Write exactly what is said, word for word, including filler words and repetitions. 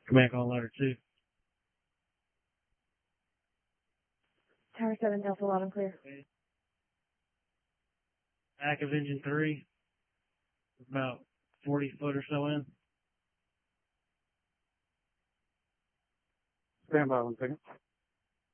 Command call ladder two. Tower seven, Delta, loud and clear. Active engine three. About forty foot or so in. Stand by one second.